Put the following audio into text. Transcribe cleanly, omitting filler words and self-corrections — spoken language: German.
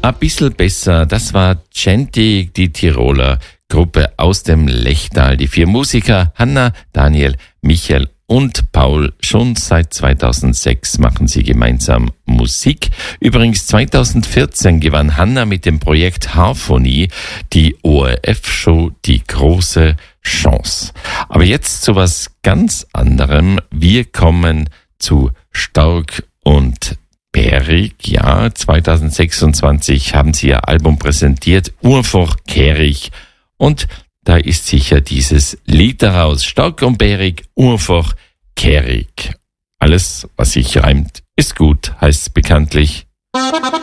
Ein bisschen besser, das war Genti, die Tiroler Gruppe aus dem Lechtal. Die 4 Musiker, Hanna, Daniel, Michael und Paul. Schon seit 2006 machen sie gemeinsam Musik. Übrigens 2014 gewann Hanna mit dem Projekt Harphonie die ORF-Show Die große Chance. Aber jetzt zu was ganz anderem. Wir kommen zu Stark und Bärig. Ja, 2026 haben sie ihr Album präsentiert, Urfach Kehrig. Und da ist sicher dieses Lied daraus. Stark und Bärig, Urfach Kehrig. Alles, was sich reimt, ist gut, heißt es bekanntlich.